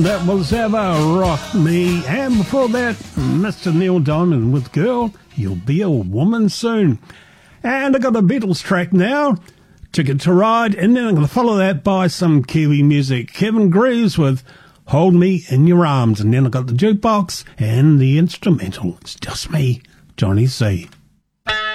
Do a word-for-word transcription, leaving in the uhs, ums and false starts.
That was Ever Rock Me, and before that, Mister Neil Diamond with Girl, You'll Be a Woman Soon. And I got a Beatles track now, Ticket to Ride, and then I'm going to follow that by some Kiwi music. Kevin Greaves with Hold Me in Your Arms, and then I got the jukebox and the instrumental. It's just me, Johnny C.